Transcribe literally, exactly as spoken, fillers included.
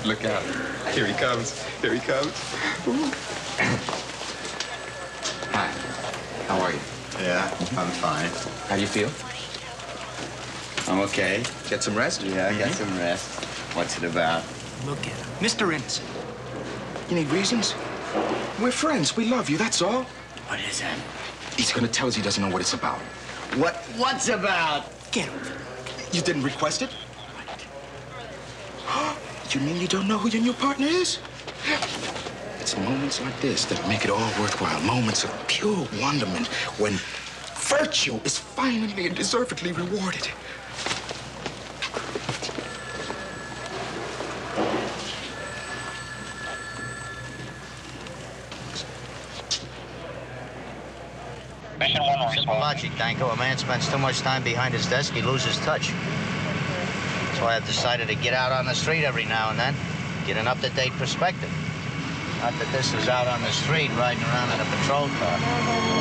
Look out. Here he comes. Here he comes. Ooh. Hi. How are you? Yeah, I'm fine. How do you feel? I'm okay. Get some rest? Yeah, I got Mm-hmm. some rest. What's it about? Look at him. Mister Innocent. You need reasons? We're friends. We love you, that's all. What is that? He's gonna tell us he doesn't know what it's about. What? What's about? Get him. You didn't request it? You mean you don't know who your new partner is? It's moments like this that make it all worthwhile. Moments of pure wonderment when virtue is finally and deservedly rewarded. Simple logic, Danko. A man spends too much time behind his desk, he loses touch. That's why I've decided to get out on the street every now and then, get an up-to-date perspective. Not that this is out on the street riding around in a patrol car.